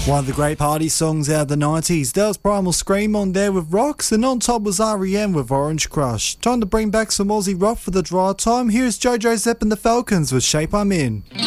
One of the great party songs out of the 90s. That was Primal Scream on there with Rocks, and on top was R.E.M. with Orange Crush. Time to bring back some Aussie rock for the dry time. Here's JoJo Zepp and the Falcons with Shape I'm In.